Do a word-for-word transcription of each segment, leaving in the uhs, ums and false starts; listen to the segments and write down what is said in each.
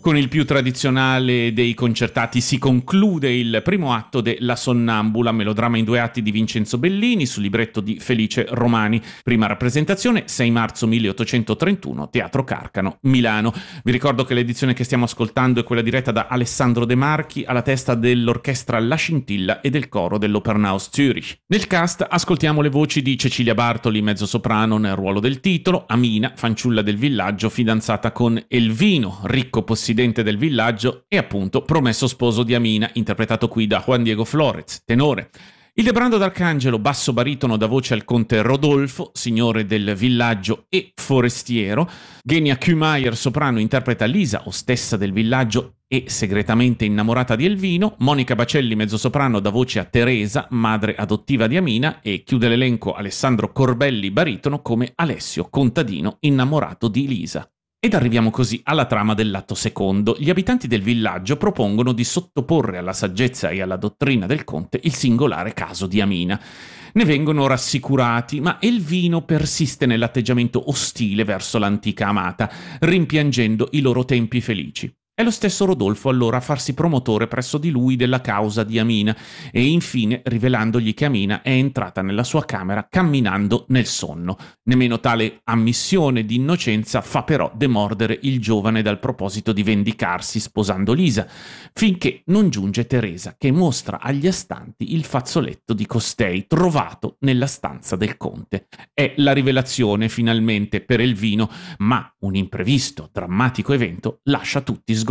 Con il più tradizionale dei concertati si conclude il primo atto de La Sonnambula, melodramma in due atti di Vincenzo Bellini sul libretto di Felice Romani. Prima rappresentazione sei marzo milleottocentotrentuno, Teatro Carcano, Milano. Vi ricordo che l'edizione che stiamo ascoltando è quella diretta da Alessandro De Marchi alla testa dell'orchestra La Scintilla e del coro dell'Opernhaus Zürich. Nel cast ascoltiamo le voci di Cecilia Bartoli, mezzosoprano nel ruolo del titolo, Amina, fanciulla del villaggio fidanzata con Elvino, ricco possidente del villaggio e appunto promesso sposo di Amina, interpretato qui da Juan Diego Flórez, tenore. Ildebrando d'Arcangelo, basso baritono da voce al conte Rodolfo, signore del villaggio e forestiero. Genia Kühmeier, soprano, interpreta Lisa, ostessa del villaggio e segretamente innamorata di Elvino. Monica Bacelli, mezzosoprano, dà voce a Teresa, madre adottiva di Amina, e chiude l'elenco Alessandro Corbelli, baritono, come Alessio, contadino innamorato di Lisa. Ed arriviamo così alla trama dell'atto secondo. Gli abitanti del villaggio propongono di sottoporre alla saggezza e alla dottrina del conte il singolare caso di Amina. Ne vengono rassicurati, ma Elvino persiste nell'atteggiamento ostile verso l'antica amata, rimpiangendo i loro tempi felici. È lo stesso Rodolfo allora a farsi promotore presso di lui della causa di Amina e infine rivelandogli che Amina è entrata nella sua camera camminando nel sonno. Nemmeno tale ammissione di innocenza fa però demordere il giovane dal proposito di vendicarsi sposando Lisa, finché non giunge Teresa, che mostra agli astanti il fazzoletto di costei trovato nella stanza del conte. È la rivelazione finalmente per Elvino, ma un imprevisto, drammatico evento lascia tutti sgomenti.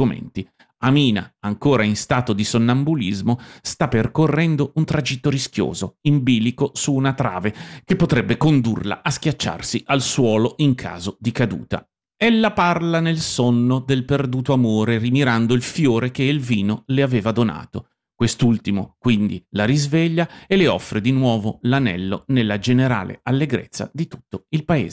Amina, ancora in stato di sonnambulismo, sta percorrendo un tragitto rischioso, in bilico su una trave, che potrebbe condurla a schiacciarsi al suolo in caso di caduta. Ella parla nel sonno del perduto amore, rimirando il fiore che Elvino le aveva donato. Quest'ultimo, quindi, la risveglia e le offre di nuovo l'anello nella generale allegrezza di tutto il paese.